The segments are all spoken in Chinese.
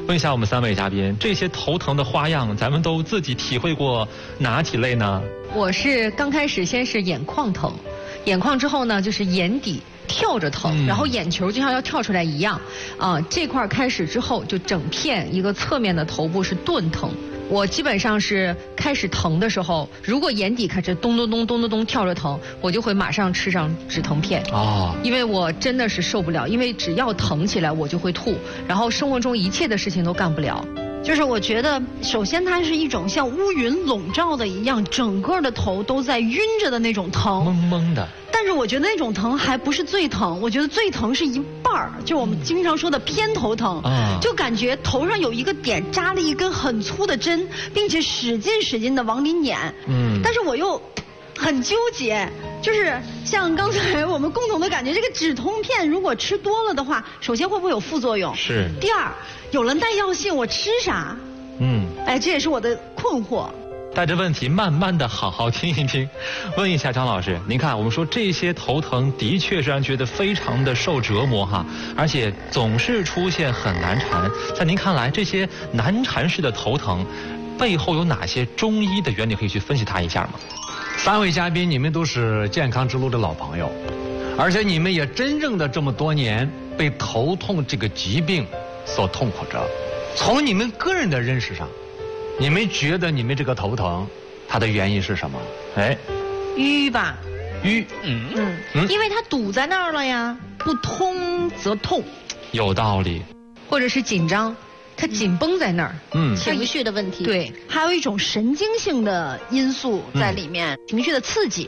问一下我们3位嘉宾，这些头疼的花样，咱们都自己体会过哪几类呢？ 我是刚开始先是眼眶疼，眼眶之后呢就是眼底跳着疼，然后眼球就像要跳出来一样，这块开始之后就整片一个侧面的头部是钝疼。我基本上是开始疼的时候，如果眼底开始咚咚咚咚咚咚跳着疼，我就会马上吃上止疼片。因为我真的是受不了，因为只要疼起来我就会吐，然后生活中一切的事情都干不了。 就是我觉得，首先它是一种像乌云笼罩的一样，整个的头都在晕着的那种疼， 懵懵的。 但是我觉得那种疼还不是最疼，我觉得最疼是一半儿，就我们经常说的偏头疼，就感觉头上有一个点扎了一根很粗的针，并且使劲的往里碾。但是我又很纠结，就是像刚才我们共同的感觉，这个止痛片如果吃多了的话，首先会不会有副作用？ 是。 第二，有了耐药性，我吃啥？这也是我的困惑。 带着问题慢慢的好好听一听。问一下张老师，您看我们说这些头疼的确是让人觉得非常的受折磨哈，而且总是出现很难缠。在您看来，这些难缠式的头疼背后有哪些中医的原理可以去分析它一下吗 ？3位嘉宾，你们都是健康之路的老朋友，而且你们也真正的这么多年被头痛这个疾病所痛苦着。从你们个人的认识上，你们觉得你们这个头疼，它的原因是什么？ 瘀吧。 瘀。 因为它堵在那儿了呀，不通则痛。 有道理。 或者是紧张，它紧绷在那儿。 情绪的问题。 对， 还有一种神经性的因素在里面，情绪的刺激。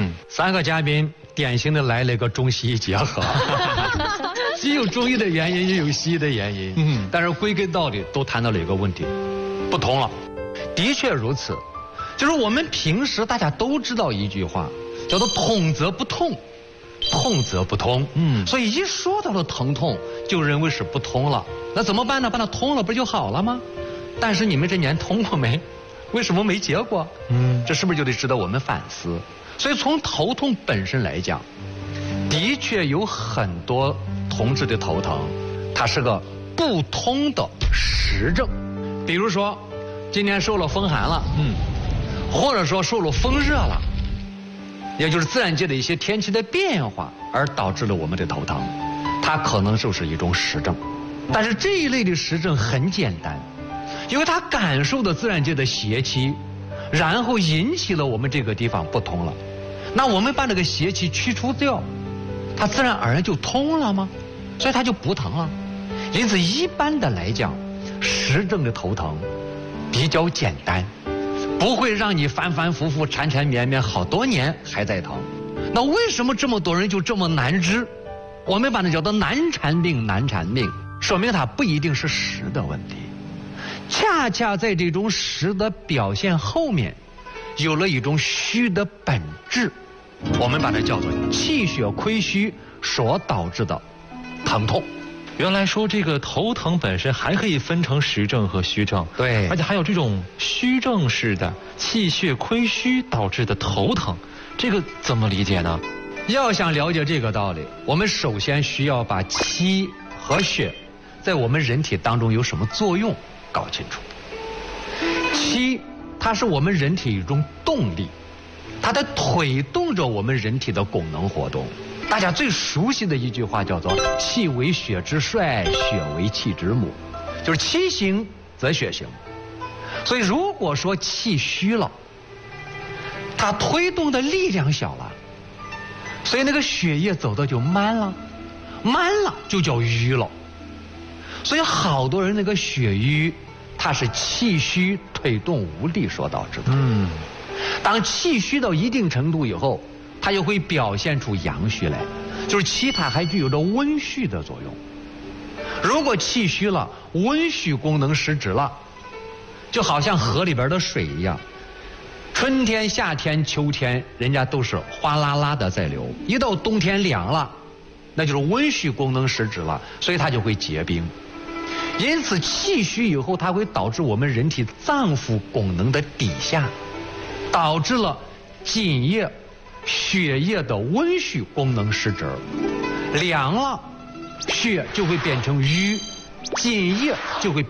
3个嘉宾典型的来了一个中西医结合。既有中医的原因，也有西医的原因。但是归根到底都谈到了一个问题，不通了。的确如此，就是我们平时大家都知道一句话，叫做通则不痛，痛则不通。所以一说到了疼痛，就认为是不通了。那怎么办呢？把它通了不就好了吗？但是你们这年通过没？为什么没结果？这是不是就得值得我们反思？所以从头痛本身来讲，的确有很多同志的头疼，它是个不通的实症。比如说今天受了风寒了，或者说受了风热了，也就是自然界的一些天气的变化而导致了我们的头疼，它可能就是一种实症。但是这一类的实症很简单，因为它感受的自然界的邪气，然后引起了我们这个地方不通了。那我们把这个邪气去除掉，它自然而然就通了吗？所以它就不疼了。因此一般的来讲，实症的头疼比较简单，不会让你反反复复缠缠绵绵好多年还在疼。那为什么这么多人就这么难治？我们把它叫做难缠病，难缠病，说明它不一定是实的问题，恰恰在这种实的表现后面有了一种虚的本质，我们把它叫做气血亏虚所导致的疼痛。 原来说这个头疼本身还可以分成实症和虚症， 对， 而且还有这种虚症式的气血亏虚导致的头疼，这个怎么理解呢？ 要想了解这个道理，我们首先需要把气和血在我们人体当中有什么作用搞清楚。气它是我们人体一种动力，它在推动着我们人体的功能活动。大家最熟悉的一句话叫做气为血之帅，血为气之母，就是气行则血行。所以如果说气虚了，它推动的力量小了，所以那个血液走的就慢了，慢了就叫瘀了。所以好多人那个血瘀，它是气虚推动无力所导致的。当气虚到一定程度以后，它就会表现出阳虚来，就是气它还具有着温煦的作用。如果气虚了，温煦功能失职了，就好像河里边的水一样，春天、夏天、秋天，人家都是哗啦啦的在流，一到冬天凉了，那就是温煦功能失职了，所以它就会结冰。因此气虚以后，它会导致我们人体脏腑功能的低下，导致了津液、血液的温煦功能失职，凉了，血就会变成瘀，津液就会